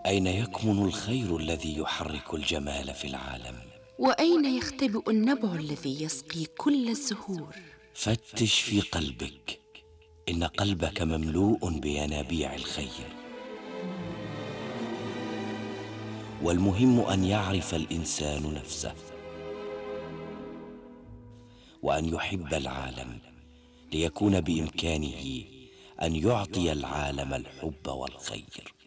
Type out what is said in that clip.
أين يكمن الخير الذي يحرك الجمال في العالم؟ وأين يختبئ النبع الذي يسقي كل الزهور؟ فتش في قلبك، إن قلبك مملوء بينابيع الخير. والمهم أن يعرف الإنسان نفسه، وأن يحب العالم، ليكون بإمكانه أن يعطي العالم الحب والخير.